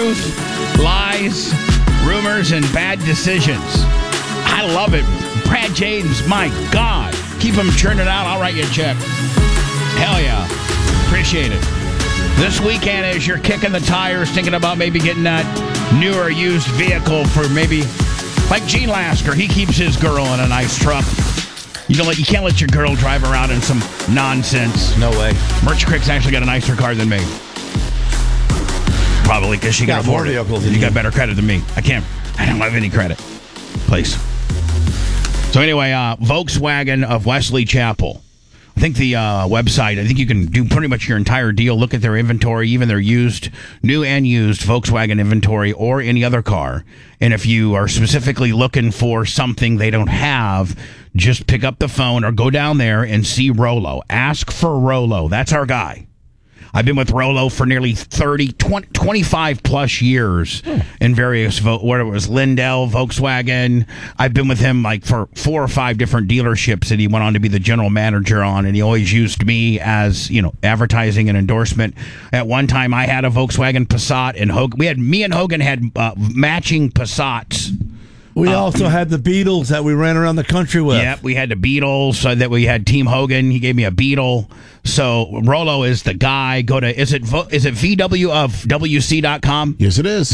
truth, lies, rumors, and bad decisions. I love it. Brad James, my God. Keep him churning out. I'll write you a check. Hell yeah. Appreciate it. This weekend, as you're kicking the tires, thinking about maybe getting that new or used vehicle for maybe, like Gene Lasker, he keeps his girl in a nice truck. You can't let your girl drive around in some nonsense. No way. Merch Crick's actually got a nicer car than me. Probably because she can afford it. You got better credit than me. I don't have any credit. Please. So anyway, Volkswagen of Wesley Chapel. I think the website, I think you can do pretty much your entire deal. Look at their inventory, even their used, new and used Volkswagen inventory or any other car. And if you are specifically looking for something they don't have, just pick up the phone or go down there and see Rollo. Ask for Rollo. That's our guy. I've been with Rollo for nearly 25 plus years in various, whether it was Lindell, Volkswagen. I've been with him like for 4 or 5 different dealerships that he went on to be the general manager on, and he always used me as, advertising and endorsement. At one time, I had a Volkswagen Passat, and me and Hogan had matching Passats. We also had the Beetles that we ran around the country with. Yep, we had the Beetles. That we had Team Hogan. He gave me a Beetle. So Rollo is the guy. Go to is it VWofWC.com? Yes, it is.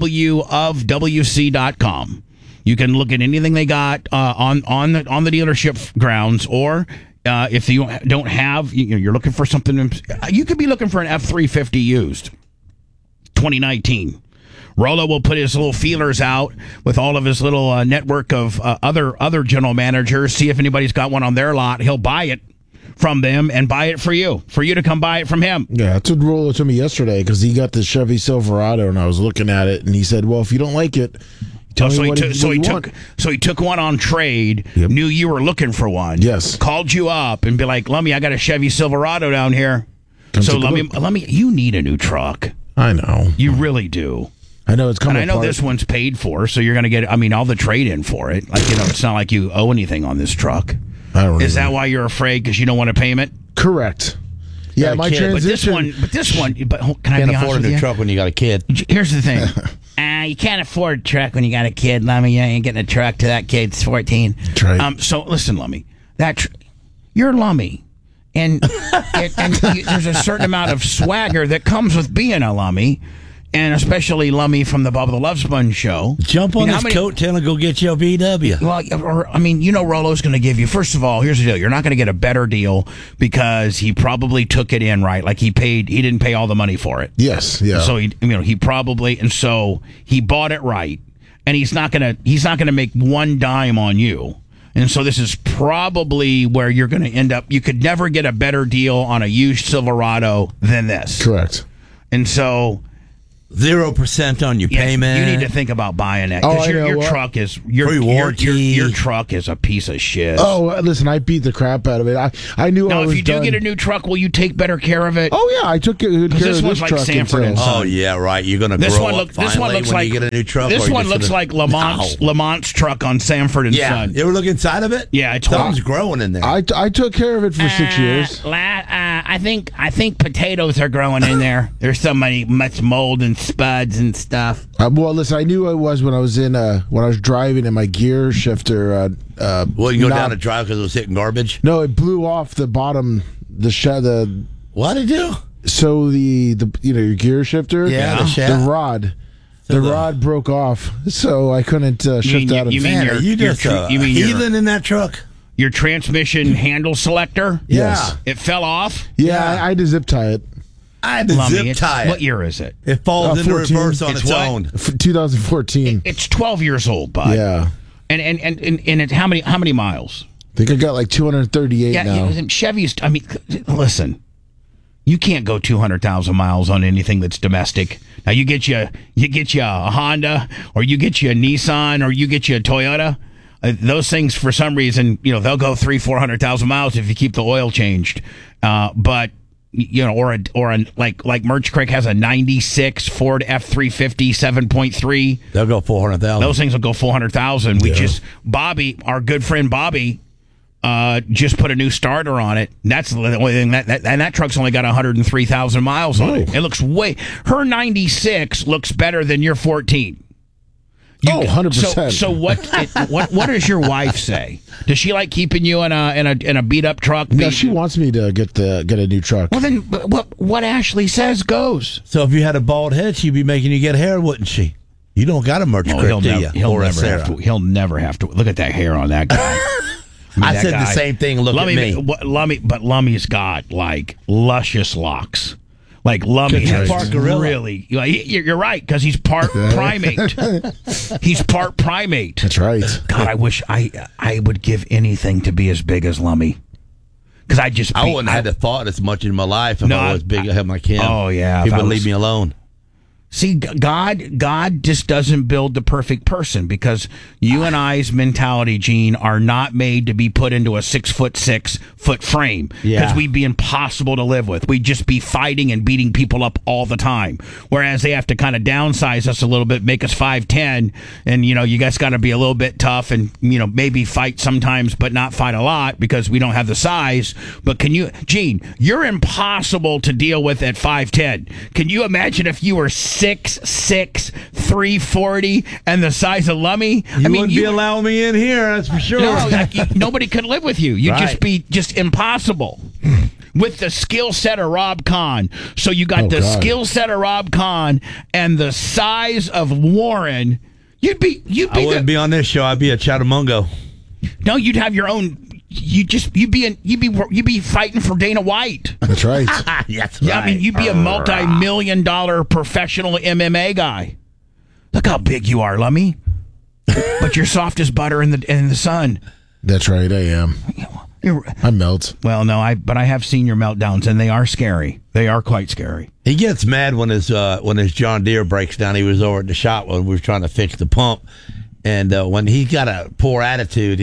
VWofWC.com. You can look at anything they got on the dealership grounds, or if you don't have, you're looking for something. You could be looking for an F-350 used, 2019. Rollo will put his little feelers out with all of his little network of other general managers, see if anybody's got one on their lot. He'll buy it from them and buy it for you to come buy it from him. Yeah, that's what Rollo told me yesterday, because he got the Chevy Silverado, and I was looking at it, and he said, well, if you don't like it, tell me what you want. So he took one on trade, knew you were looking for one, yes, called you up and be like, Lummy, I got a Chevy Silverado down here. Lummy, you need a new truck. I know. You really do. I know it's coming. And I know this one's paid for, so you're going to get, all the trade-in for it. It's not like you owe anything on this truck. Is that why you're afraid, because you don't want a payment? Correct. Yeah, my transition. But this one, can I be honest with you? Can't afford a new truck when you got a kid. Here's the thing. You can't afford a truck when you got a kid, Lummy. You ain't getting a truck till that kid's 14. That's right. So listen, Lummy. You're Lummy. And there's a certain amount of swagger that comes with being a Lummy. And especially Lummy from the Bubba the Love Sponge show. Jump on his coattail and go get you a VW. Well, Rollo's going to give you, first of all, here's the deal. You're not going to get a better deal because he probably took it in right. Like he didn't pay all the money for it. Yes, yeah. So he probably, and so he bought it right. And he's not going to make one dime on you. And so this is probably where you're going to end up. You could never get a better deal on a used Silverado than this. Correct. And so 0% on your payment. You need to think about buying that, because your truck is your truck is a piece of shit. Oh, listen, I beat the crap out of it. I knew. Now, if you do get a new truck, will you take better care of it? Oh yeah, I took good care of this truck. Sanford and Son. Oh yeah, right. You're going to grow up finally when you get a new truck. This one looks like Lamont's truck on Sanford and Son. You ever look inside of it? Yeah, something's growing in there. I took care of it for 6 years. I think potatoes are growing in there. There's so much mold and spuds and stuff. Well, listen, I knew it was when I was driving and my gear shifter. You go down the drive because it was hitting garbage? No, it blew off the bottom. What did it do? So your gear shifter. Yeah, the rod. The rod broke off, so I couldn't shift out of it. You mean heathen in that truck? Your transmission handle selector? Yes. It fell off? Yeah. I had to zip tie it. I had to zip tie it. What year is it? It falls into reverse on its own. 2014. It's 12 years old, bud. Yeah. And it's how many miles? I think I got like 238 now. Chevy's, listen. You can't go 200,000 miles on anything that's domestic. Now you get you a Honda, or you get you a Nissan, or you get you a Toyota. Those things, for some reason, they'll go 300,000-400,000 miles if you keep the oil changed. But like Merch Crick has a 96 Ford F-350 7.3. They'll go 400,000. Those things will go 400,000. Bobby, our good friend Bobby, just put a new starter on it. That's the only thing and that truck's only got 103,000 miles on it. It looks her 96 looks better than your 14. 100%. So what does your wife say? Does she like keeping you in a beat up truck? No, she wants me to get a new truck. Well, then what Ashley says goes. So if you had a bald head, she'd be making you get hair, wouldn't she? You don't got a merch grip, do you? He'll never have to. Look at that hair on that guy. I said the same thing. Look at me. But Lummy's got like luscious locks. Like Lummy has really. You're right, because he's part primate. He's part primate. That's right. God, I wish I would give anything to be as big as Lummy. Because I wouldn't have had the thought as much in my life if I was big like him. Oh yeah, he would leave me alone. See, God just doesn't build the perfect person, because you and I's mentality, Gene, are not made to be put into a 6'6" frame. Because we'd be impossible to live with. We'd just be fighting and beating people up all the time. Whereas they have to kind of downsize us a little bit, make us 5'10", and you guys got to be a little bit tough and maybe fight sometimes, but not fight a lot because we don't have the size. But Gene, you're impossible to deal with at 5'10". Can you imagine if you were 6'6", 340, and the size of Lummy? You wouldn't be allowing me in here, that's for sure. No, nobody could live with you. You'd just be impossible. With the skill set of Rob Kahn. So you got skill set of Rob Kahn and the size of Warren. I wouldn't be on this show. I'd be a Chattamungo. No, you'd have your own. You'd be fighting for Dana White. That's right. That's right. I mean, you'd be a multi-million-dollar professional MMA guy. Look how big you are, Lummy. But you're soft as butter in the sun. That's right, I am. I melt. Well, no, but I have seen your meltdowns, and they are scary. They are quite scary. He gets mad when his John Deere breaks down. He was over at the shop when we were trying to fix the pump, and when he's got a poor attitude,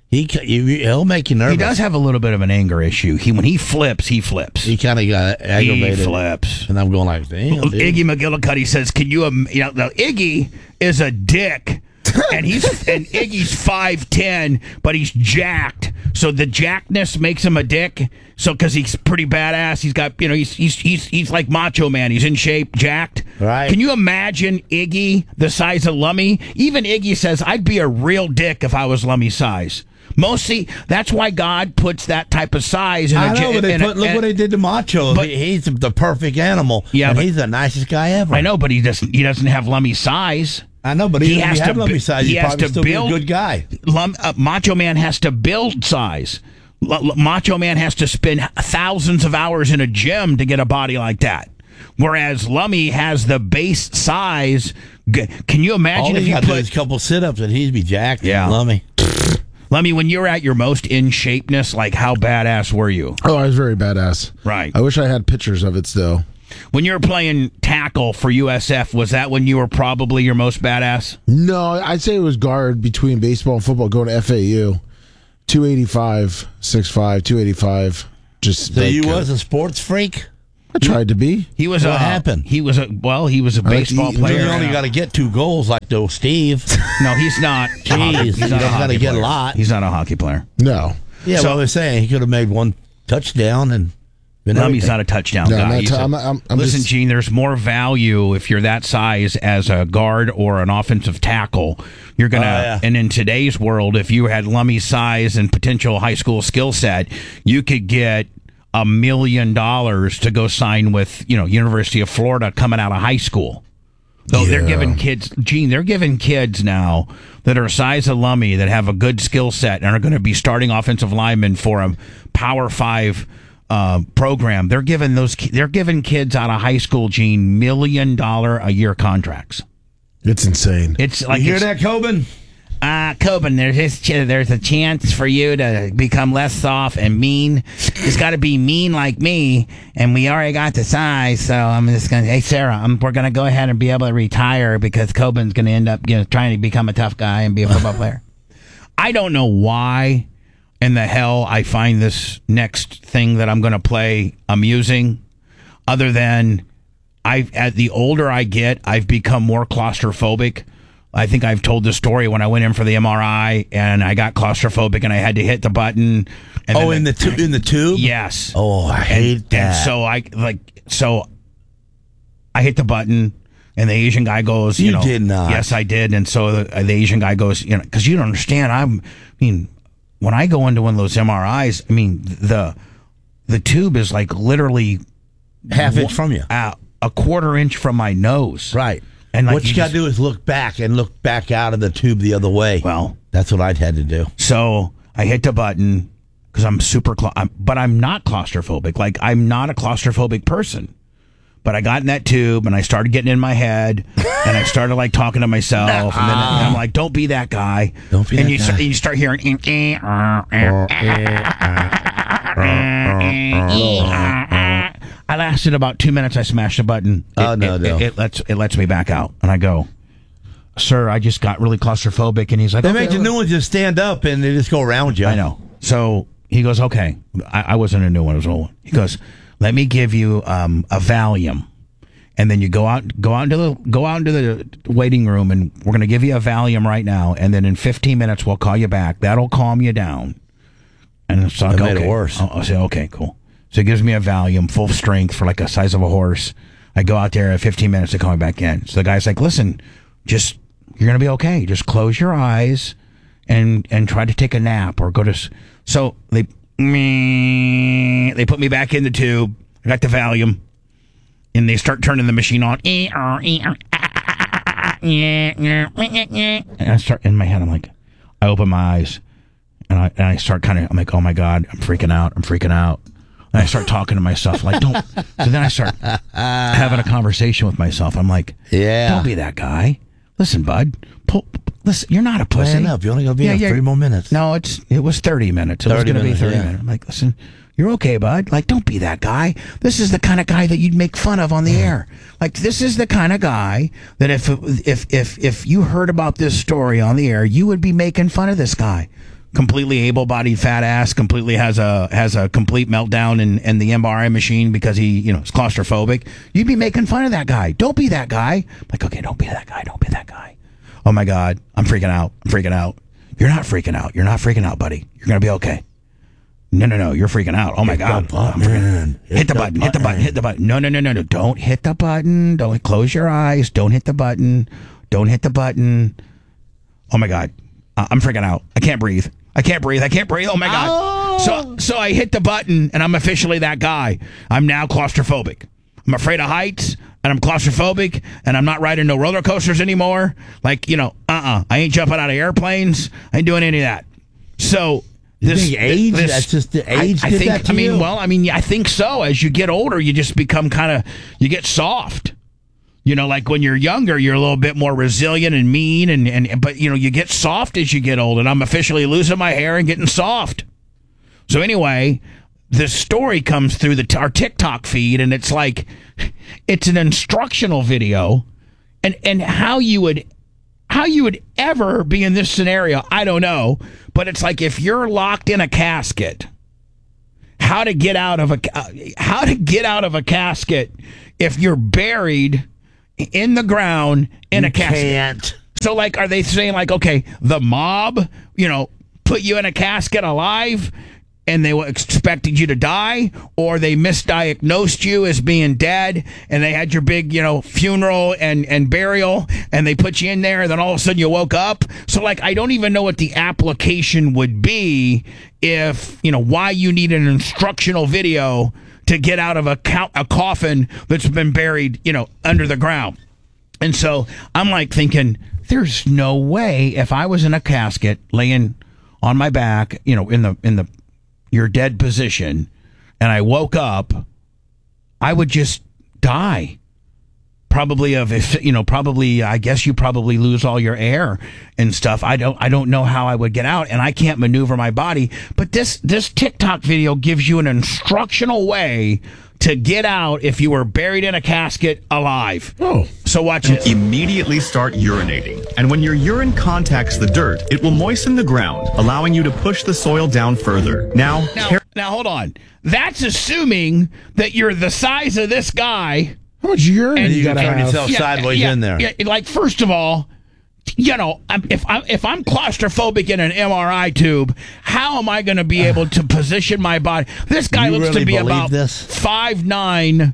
he'll make you nervous. He does have a little bit of an anger issue. When he flips. He kind of got aggravated. He flips, and I'm going like, damn. Dude. Iggy McGillicuddy says, "Can you? Iggy is a dick." And Iggy's 5'10", but he's jacked. So the jackness makes him a dick. So because he's pretty badass, he's got he's like Macho Man. He's in shape, jacked. Right. Can you imagine Iggy the size of Lummy? Even Iggy says, "I'd be a real dick if I was Lummy's size." Mostly, that's why God puts that type of size in look what they did to Macho. But he's the perfect animal. Yeah, and he's the nicest guy ever. I know, but he doesn't have Lummy's size. I know, but he has to Lummy size. He has to build. Be a good guy. Macho Man has to build size. Macho Man has to spend thousands of hours in a gym to get a body like that. Whereas Lummy has the base size. Can you imagine if you put a couple sit-ups and he'd be jacked? Yeah, Lummy. Lummy, when you were at your most in shapeness, like how badass were you? Oh, I was very badass. Right. I wish I had pictures of it still. When you were playing tackle for USF, was that when you were probably your most badass? No, I'd say it was guard between baseball and football going to FAU. 285, 6'5", 285. So you was a sports freak? I tried to be. He was. What happened? He was a baseball player. You only got to get 2 goals like those Steve. No, he's not. Jeez, he's not got to get a lot. He's not a hockey player. No. Yeah, so I was saying he could have made 1 touchdown and. He's not a touchdown guy. Listen, Gene, there's more value if you're that size as a guard or an offensive tackle. You're gonna, and in today's world, if you had Lummy's size and potential high school skill set, you could get $1 million to go sign with University of Florida coming out of high school. So they're giving kids, Gene, they're giving kids now that are size of Lummy that have a good skill set and are going to be starting offensive linemen for a Power 5 program. They're giving kids out of high school, Gene, $1 million a year contracts. It's insane. It's like, you hear that, Coben? Coben, there's a chance for you to become less soft and mean. It's got to be mean like me, and we already got the size. So I'm just gonna, hey Sarah, we're gonna go ahead and be able to retire because Coben's gonna end up trying to become a tough guy and be a football player. I don't know why in the hell I find this next thing that I'm gonna play amusing, other than the older I get, I've become more claustrophobic. I think I've told the story when I went in for the MRI and I got claustrophobic and I had to hit the button. And in the tube? Yes. Oh, I hate that. And so I hit the button. And the Asian guy goes, You did not. Yes, I did. And so the Asian guy goes, because you don't understand. When I go into one of those MRIs, the tube is like literally half inch from you, a quarter inch from my nose. Right. And what you got to do is look back out of the tube the other way. Well, that's what I'd had to do. So I hit the button because I'm but I'm not claustrophobic. Like, I'm not a claustrophobic person. But I got in that tube and I started getting in my head and I started like talking to myself and then I'm like, don't be that guy. Don't be that guy. And you start hearing I lasted about 2 minutes. I smashed the button. It lets me back out. And I go, sir, I just got really claustrophobic. And he's like, they make the new ones just stand up and they just go around you. I know. So he goes, okay. I wasn't a new one. It was an old one. He goes, let me give you a Valium, and then you go out into the waiting room, and we're going to give you a Valium right now, and then in 15 minutes we'll call you back. That'll calm you down. And so that made it worse. I'll say, okay, cool. So he gives me a Valium, full strength for like the size of a horse. I go out there at 15 minutes to call me back in. So the guy's like, listen, you're going to be okay. Just close your eyes and try to take a nap or go to. So they put me back in the tube. I got the Valium, and they start turning the machine on. And I start in my head. I'm like, I open my eyes, and I start I'm like, oh my God, I'm freaking out. And I start talking to myself like, don't. So then I start having a conversation with myself. I'm like, don't be that guy. Listen, bud. Listen, you're not a pussy. Plan up. You only got to be in 3 more minutes. No, it was 30 minutes. It was going to be 30 minutes. I'm like, listen, you're okay, bud. Like, don't be that guy. This is the kind of guy that you'd make fun of on the air. Like, this is the kind of guy that if you heard about this story on the air, you would be making fun of this guy. Completely able-bodied fat ass, completely has a complete meltdown in the MRI machine because he is claustrophobic. You'd be making fun of that guy. Don't be that guy. I'm like, okay, don't be that guy. Don't be that guy. Oh my God, I'm freaking out. You're not freaking out, buddy. You're gonna be okay. No, you're freaking out. Oh my God, I'm freaking out. Hit the button. No. Don't hit the button. Don't close your eyes. Don't hit the button. Oh my God, I'm freaking out. I can't breathe. Oh my God. So I hit the button and I'm officially that guy. I'm now claustrophobic. I'm afraid of heights, and I'm claustrophobic, and I'm not riding no roller coasters anymore. Like, I ain't jumping out of airplanes. I ain't doing any of that. So this age, that's just the age. I think. I think so. As you get older, you just become you get soft. Like when you're younger, you're a little bit more resilient and mean, but you get soft as you get old, and I'm officially losing my hair and getting soft. So anyway, this story comes through our TikTok feed, and it's like, it's an instructional video, and how you would ever be in this scenario, I don't know, but it's like if you're locked in a casket, how to get out of a casket if you're buried in the ground in a casket. Can't. So like, are they saying like, okay, the mob, put you in a casket alive, and they expected you to die, or they misdiagnosed you as being dead, and they had your big, funeral and burial, and they put you in there, and then all of a sudden you woke up. So, like, I don't even know what the application would be if, why you need an instructional video to get out of a coffin that's been buried, under the ground. And so I'm like thinking, there's no way if I was in a casket laying on my back, in the your dead position, and I woke up, I would just die. Probably I guess you probably lose all your air and stuff. I don't know how I would get out, and I can't maneuver my body. But this TikTok video gives you an instructional way to get out if you were buried in a casket alive. Oh. So watch it. Immediately start urinating. And when your urine contacts the dirt, it will moisten the ground, allowing you to push the soil down further. Now hold on. That's assuming that you're the size of this guy. How much urine and you got to to turn have? yourself sideways in there. Yeah, like, first of all, if I'm claustrophobic in an MRI tube, how am I going to be able to position my body? This guy looks really to be believe about this? 5'9",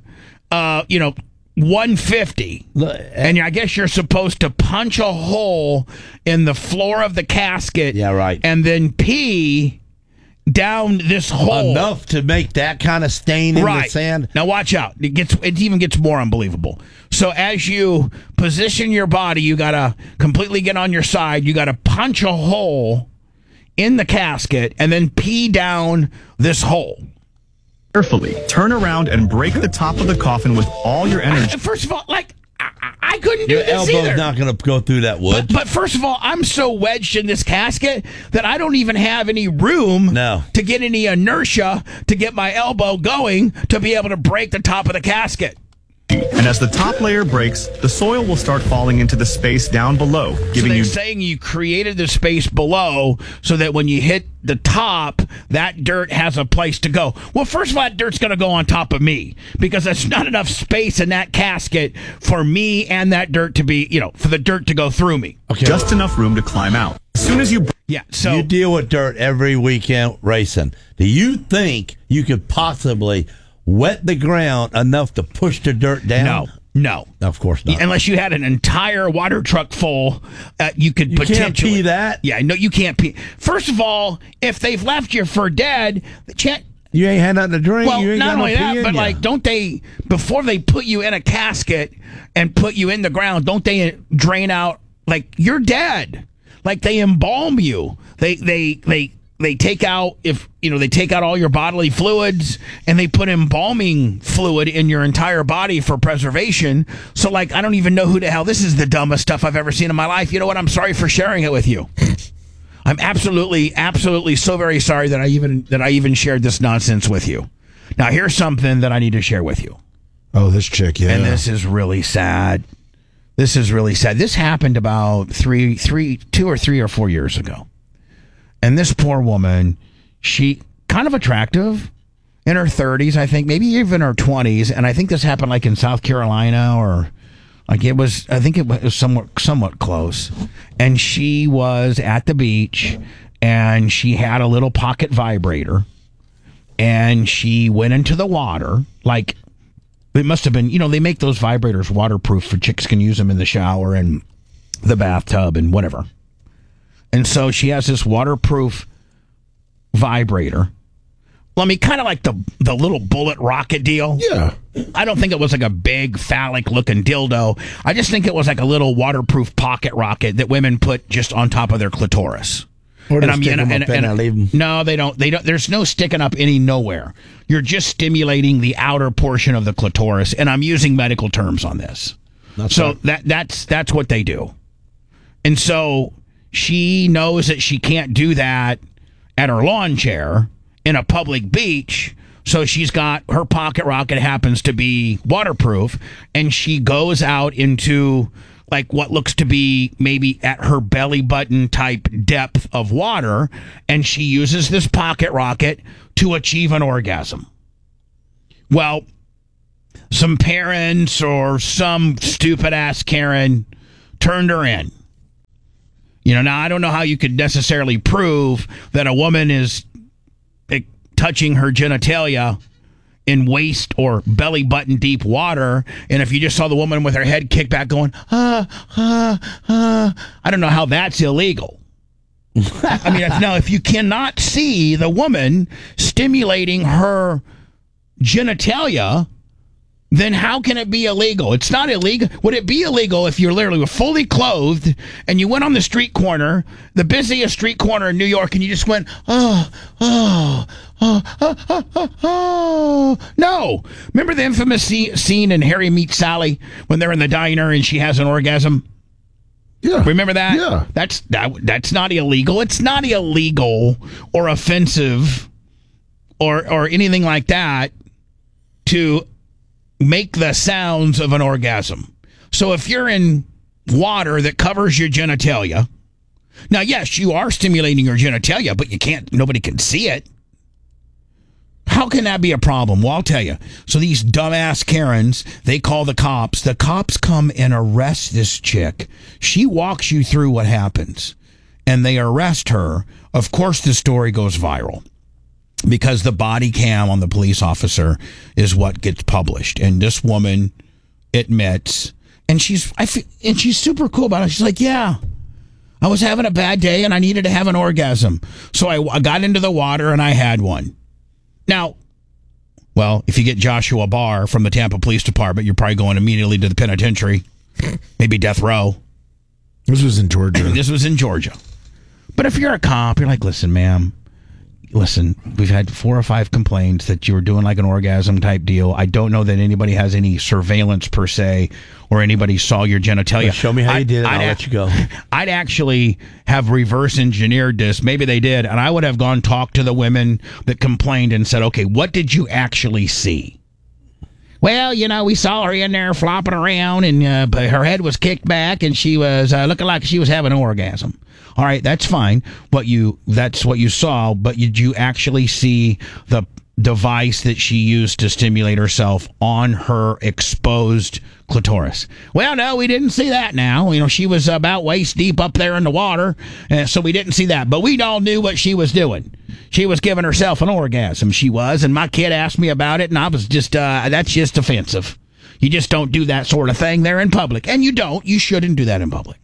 150, and I guess you're supposed to punch a hole in the floor of the casket, Yeah, right. and then pee down this hole enough to make that kind of stain in the sand. Now watch out. It even gets more unbelievable. So as you position your body, you got to completely get on your side. You got to punch a hole in the casket and then pee down this hole. Carefully, turn around and break the top of the coffin with all your energy. First of all, I couldn't do Your this elbow's either. not going to go through that wood. But first of all, I'm so wedged in this casket that I don't even have any room to get any inertia to get my elbow going to be able to break the top of the casket. And as the top layer breaks, the soil will start falling into the space down below, So giving they're you saying you created the space below so that when you hit the top, that dirt has a place to go. Well, first of all, that dirt's going to go on top of me because there's not enough space in that casket for me and that dirt to be, for the dirt to go through me. Okay. just enough room to climb out. As soon as you So you deal with dirt every weekend racing. Do you think you could possibly wet the ground enough to push the dirt down? No. Of course not. Unless you had an entire water truck full, you could potentially. Can't pee that? Yeah, no, you can't pee. First of all, if they've left you for dead, you ain't had nothing to drink. Well, you ain't not got only no pee that, in but ya. don't they, before they put you in a casket and put you in the ground, don't they drain out, you're dead. They embalm you. They take out they take out all your bodily fluids and they put embalming fluid in your entire body for preservation. So I don't even know who the hell. This is the dumbest stuff I've ever seen in my life. You know what? I'm sorry for sharing it with you. I'm absolutely so very sorry that I even shared this nonsense with you. Now here's something that I need to share with you. Oh, this chick, yeah. And this is really sad. This is really sad. This happened about 2 or 3 or 4 years ago. And this poor woman, she kind of attractive, in her 30s, I think, maybe even her 20s. And I think this happened in South Carolina or I think it was somewhat close. And she was at the beach and she had a little pocket vibrator and she went into the water. It must have been, they make those vibrators waterproof for chicks can use them in the shower and the bathtub and whatever. And so she has this waterproof vibrator. Well, I mean, kind of like the little bullet rocket deal. Yeah. I don't think it was a big phallic looking dildo. I just think it was a little waterproof pocket rocket that women put just on top of their clitoris. Or and stick them up and leave them. No, they don't. There's no sticking up any nowhere. You're just stimulating the outer portion of the clitoris, and I'm using medical terms on this. That's what they do. And so she knows that she can't do that at her lawn chair in a public beach. So she's got her pocket rocket happens to be waterproof, and she goes out into what looks to be maybe at her belly button type depth of water, and she uses this pocket rocket to achieve an orgasm. Well, some parents or some stupid ass Karen turned her in. Now I don't know how you could necessarily prove that a woman is touching her genitalia in waist or belly button deep water, and if you just saw the woman with her head kicked back going, I don't know how that's illegal. I mean, now if you cannot see the woman stimulating her genitalia, then how can it be illegal? It's not illegal. Would it be illegal if you're literally fully clothed and you went on the street corner, the busiest street corner in New York, and you just went, oh. No. Remember the infamous scene in Harry Meets Sally when they're in the diner and she has an orgasm? Yeah. Remember that? Yeah. That's not illegal. It's not illegal or offensive or anything like that to make the sounds of an orgasm. So if you're in water that covers your genitalia, now yes, you are stimulating your genitalia, but nobody can see it. How can that be a problem? Well, I'll tell you. So these dumbass Karens, they call the cops. The cops come and arrest this chick. She walks you through what happens, and they arrest her. Of course, the story goes viral because the body cam on the police officer is what gets published. And this woman admits, and she's super cool about it. She's like, yeah, I was having a bad day and I needed to have an orgasm. So I got into the water and I had one. Now, well, if you get Joshua Barr from the Tampa Police Department, you're probably going immediately to the penitentiary, maybe death row. This was in Georgia. This was in Georgia. But if you're a cop, you're like, listen, ma'am, listen, we've had 4 or 5 complaints that you were doing like an orgasm type deal. I don't know that anybody has any surveillance per se or anybody saw your genitalia. Well, show me how you did it, I'll let you go. I'd actually have reverse engineered this. Maybe they did. And I would have gone talk to the women that complained and said, okay, what did you actually see? Well, we saw her in there flopping around and her head was kicked back and she was looking like she was having an orgasm. All right, that's fine. That's what you saw, but did you actually see the device that she used to stimulate herself on her exposed clitoris? Well, no, we didn't see that now. She was about waist deep up there in the water, so we didn't see that. But we all knew what she was doing. She was giving herself an orgasm. She was, and my kid asked me about it, and I was just, that's just offensive. You just don't do that sort of thing there in public. And you shouldn't do that in public.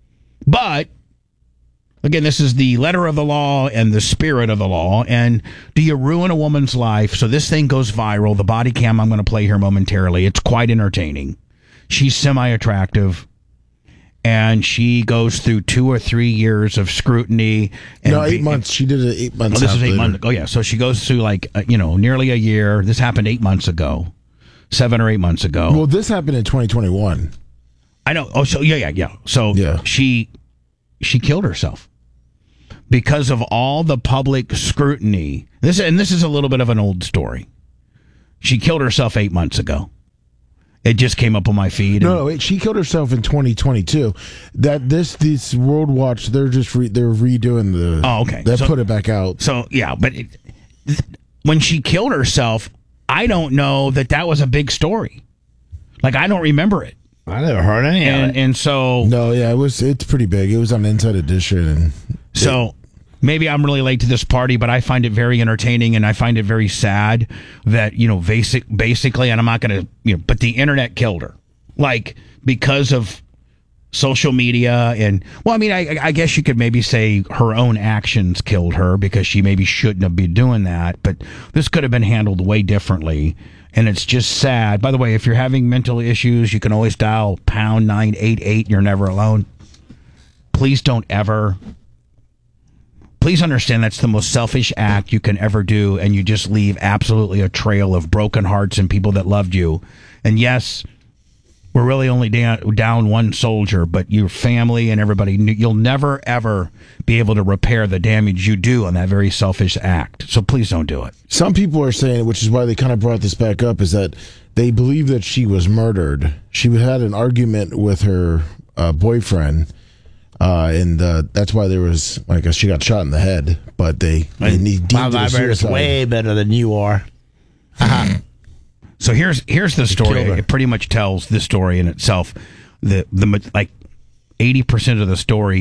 But again, this is the letter of the law and the spirit of the law. And do you ruin a woman's life? So this thing goes viral. The body cam I'm going to play here momentarily. It's quite entertaining. She's semi-attractive. And she goes through 2 or 3 years of scrutiny. And 8 months. She did it 8 months. This is 8 months ago. Yeah. So she goes through nearly a year. This happened 8 months ago. 7 or 8 months ago. Well, this happened in 2021. I know. Oh, so yeah. So she killed herself. Because of all the public scrutiny. This is a little bit of an old story. She killed herself 8 months ago. It just came up on my feed. No, she killed herself in 2022. That this World Watch, they're redoing the. Oh, okay. They put it back out. So yeah, but when she killed herself, I don't know that was a big story. Like I don't remember it. I never heard any of it. And so no, yeah, it's pretty big. It was on Inside Edition, and so. Maybe I'm really late to this party, but I find it very entertaining and I find it very sad that, basically, and I'm not going to, but the internet killed her. Like, because of social media and, well, I mean, I guess you could maybe say her own actions killed her because she maybe shouldn't have been doing that, but this could have been handled way differently. And it's just sad. By the way, if you're having mental issues, you can always dial pound 988. You're never alone. Please don't ever. Please understand that's the most selfish act you can ever do, and you just leave absolutely a trail of broken hearts and people that loved you. And yes, we're really only down one soldier, but your family and everybody, you'll never, ever be able to repair the damage you do on that very selfish act. So please don't do it. Some people are saying, which is why they kind of brought this back up, is that they believe that she was murdered. She had an argument with her boyfriend. And that's why there was, she got shot in the head, but they deemed my vibrator's way better than you are. So here's the story. It pretty much tells the story in itself. The 80% of the story